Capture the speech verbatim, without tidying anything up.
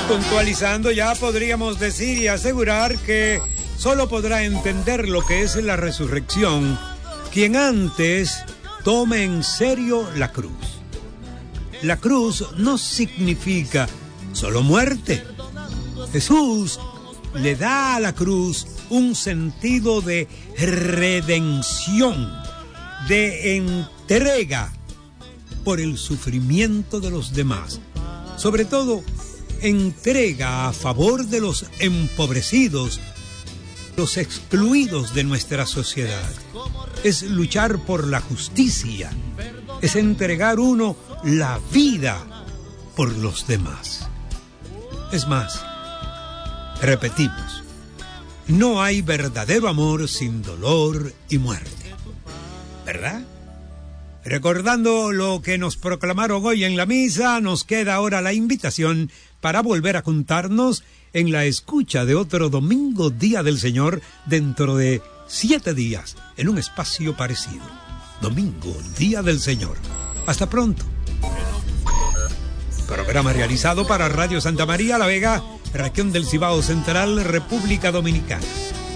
Puntualizando, ya podríamos decir y asegurar que solo podrá entender lo que es la resurrección quien antes tome en serio la cruz. La cruz no significa solo muerte. Jesús le da a la cruz un sentido de redención, de entrega por el sufrimiento de los demás. Sobre todo, entrega a favor de los empobrecidos, los excluidos de nuestra sociedad. Es luchar por la justicia, es entregar uno la vida por los demás. Es más, repetimos, no hay verdadero amor sin dolor y muerte, ¿verdad? Recordando lo que nos proclamaron hoy en la misa, nos queda ahora la invitación para volver a juntarnos en la escucha de otro domingo, Día del Señor, dentro de siete días, en un espacio parecido. Domingo, Día del Señor. Hasta pronto. Programa realizado para Radio Santa María La Vega, región del Cibao Central, República Dominicana.